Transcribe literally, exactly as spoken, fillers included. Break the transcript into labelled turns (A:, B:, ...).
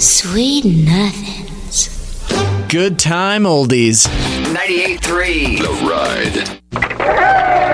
A: Sweet nothings.
B: Good time oldies.
C: ninety-eight point three
D: The Ride.